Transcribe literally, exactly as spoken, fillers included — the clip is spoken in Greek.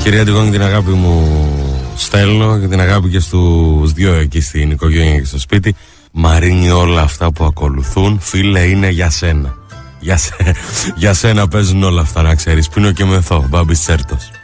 Κυρία Τυγόνη, την αγάπη μου στέλνω και την αγάπη και στους δυο εκεί στην οικογένεια και στο σπίτι. Μαρίνη, όλα αυτά που ακολουθούν, φίλε, είναι για σένα. Για, σε... για σένα παίζουν όλα αυτά, να ξέρεις. Πίνω και μεθώ, Μπάμπης Τσέρτος.